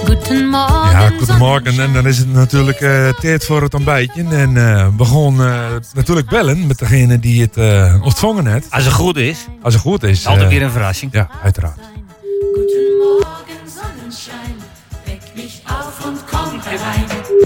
Goedemorgen. Ja, goedemorgen. En dan is het natuurlijk tijd voor het ontbijtje. En we gaan natuurlijk bellen met degene die het ontvangen heeft. Als het goed is. Als het goed is. Altijd weer een verrassing. Ja, uiteraard. Goedemorgen, Sonnenschein. Weck mich auf und komm herein.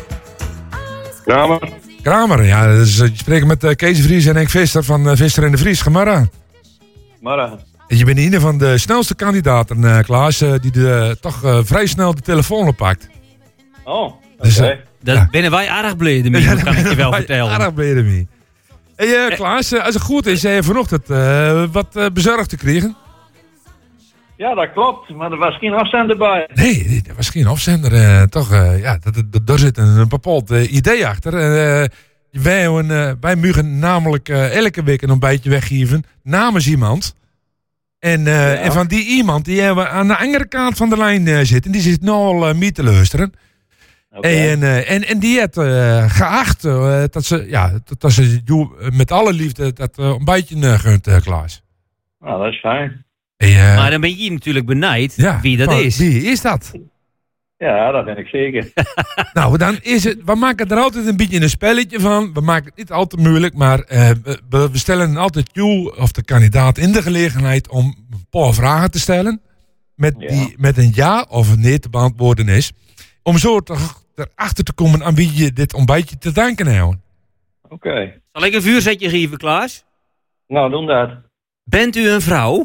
Kramer, ja, dus, je spreekt met Kees de Vries en Henk Visser van Visser en de Vries. Gemara. Morgen. Je bent een van de snelste kandidaten, Klaas, die toch vrij snel de telefoon oppakt. Oh, oké. Dus, Daar binnen wij erg blij mee, dat kan ik je wel vertellen. Aardig ben je ermee. Hey, Klaas, als het goed is, heb je vanochtend wat bezorgd te krijgen? Ja, dat klopt, maar er was geen afzender bij. Nee, er was geen afzender. Daar zit een bepaald idee achter. Wij mogen namelijk elke week een ontbijtje weggeven namens iemand. En van die iemand die hebben we aan de andere kant van de lijn zitten. Die zit nu al mee te luisteren. Okay. En die heeft geacht dat ze met alle liefde dat ontbijtje gunt, Klaas. Nou, dat is fijn. Maar dan ben je natuurlijk benijd wie dat is. Wie is dat? Ja, dat ben ik zeker. Nou, dan is het. We maken er altijd een beetje een spelletje van. We maken het niet al te moeilijk, maar we stellen altijd jou of de kandidaat in de gelegenheid om een paar vragen te stellen. Met een ja of een nee te beantwoorden is. Om zo erachter te komen aan wie je dit ontbijtje te danken hebt. Oké. Zal ik een vuurzetje geven, Klaas? Nou, doen dat. Bent u een vrouw?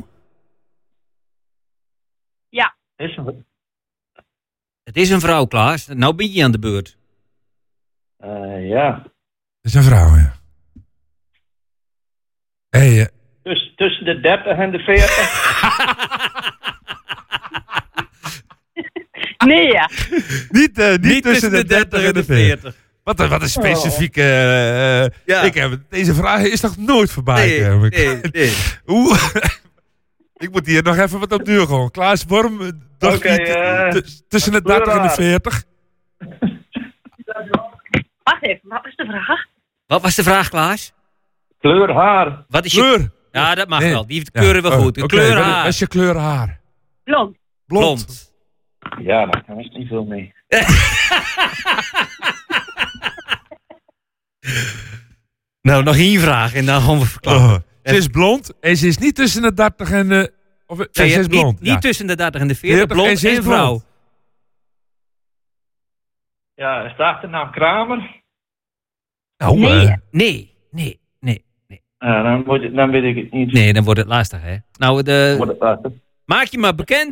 Ja. Het is een vrouw, Klaas. Nou ben je aan de beurt. Ja. Dat is een vrouw, ja. Hey, Tussen de 30 en de 40. Nee, ja. niet tussen de 30 en de 40. Wat een specifieke... Deze vraag is toch nooit voorbij gekomen? Nee. Ik moet hier nog even wat op duur gewoon. Klaas Worm, tussen de 30 en de 40. Wacht even, wat was de vraag? Wat was de vraag, Klaas? Kleur haar. Wat is Kleur? je... Ja, dat mag wel. Die kleuren we goed. Kleur haar. Wat is je kleur haar? Blond. Ja, daar kan ik niet veel mee. Nou, nog één vraag en dan gaan we verklaren. Ze is blond en ze is niet tussen de 30 en de... Ze is blond. Niet tussen de 30 en de 40, blond en en vrouw. blond. Ja, is de achternaam Kramer? Nou, Nee. Dan weet ik het niet. Nee, dan wordt het lastig, hè? Nou, Wordt het lastig. maak je maar bekend.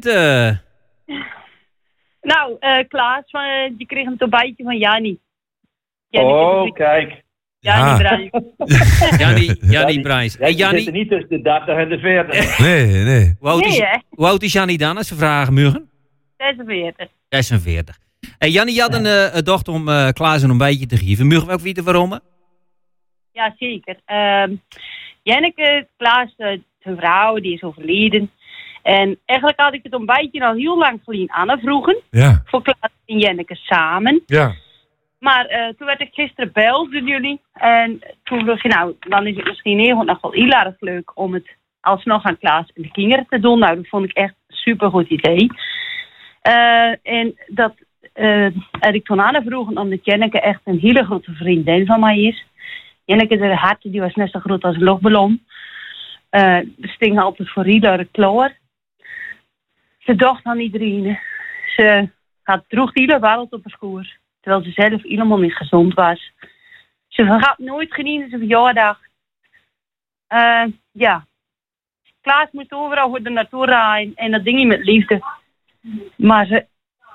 Nou, Klaas, je kreeg een ontbijtje van Jannie. Kijk. Jannie Bruijs. Jannie Bruijs. Hey, Je Jannie, zit er niet tussen de 30 en de 40. Nee. hoe oud is Jannie dan, als ze vragen, Murgen? 46. 46. Hey, Jannie, je had een dochter om Klaas een ontbijtje te geven. Murgen we ook weten waarom? Ja, zeker. Janneke, Klaas, zijn vrouw, die is overleden. En eigenlijk had ik het ontbijtje al heel lang geleden aanvroegen. Ja. Voor Klaas en Janneke samen. Ja. Maar toen werd ik gisteren gebeld door jullie. En toen dacht ik, dan is het misschien nog wel heel erg leuk om het alsnog aan Klaas en de kinderen te doen. Nou, dat vond ik echt een supergoed idee. En dat heb ik toen aanvroegen omdat Janneke echt een hele grote vriendin van mij is. Janneke, de hart, die was net zo groot als een luchtballon. Ze sting altijd voor iedere kloor. Ze dacht aan iedereen. Ze droeg de hele wereld op haar schoer. Terwijl ze zelf helemaal niet gezond was. Ze vergat nooit genieten zijn verjaardag. Klaas moest overal voor de naartoe rijden. En dat ding niet met liefde. Maar ze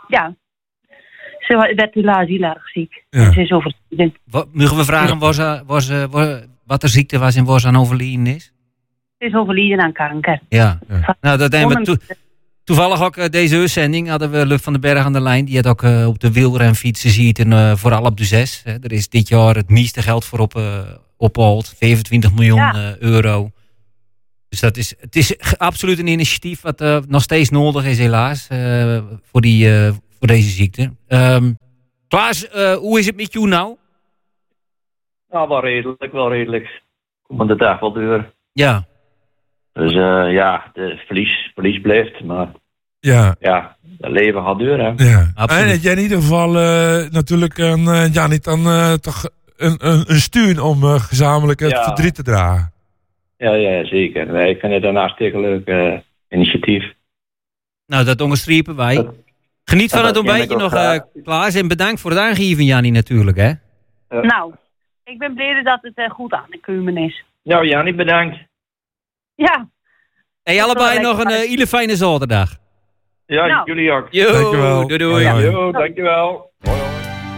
werd helaas heel erg ziek. Ja. En ze is overleden. Mogen we vragen wat de ziekte was en waar ze aan overleden is? Ze is overleden aan kanker. Ja. Nou, dat hebben we toevallig ook deze uitzending hadden we Luc van den Berg aan de lijn. Die had ook op de wielrenfietsen ziet en vooral op de 6. Hè. Er is dit jaar het meeste geld voor opgehaald. 25 miljoen euro. Dus het is absoluut een initiatief wat nog steeds nodig is helaas. Voor deze ziekte. Klaas, hoe is het met jou nou? Nou, wel redelijk. Komt de dag wel door. Ja. Dus de verlies blijft, maar Ja. Ja, dat leven gaat duren. Hè. Ja. Absoluut. En dat jij in ieder geval natuurlijk niet dan toch een stuur om gezamenlijk het Ja. verdriet te dragen. Ja, zeker. Nee, ik vind het een hartstikke leuk initiatief. Nou, dat onderstrepen wij. Dat- Geniet van dat het ken ik ontbijtje ook nog, graag. Klaas. En bedankt voor het aangeven, Jannie, natuurlijk, hè. Nou, ik ben blij dat het goed aan de komen is. Nou, Jannie, bedankt. Ja, Hey, allebei wel nog een lekker. hele fijne zaterdag. Ja, Nou. jullie ook. Jo, Dankjewel. doei doei. Hoi, hoi. Jo, dankjewel.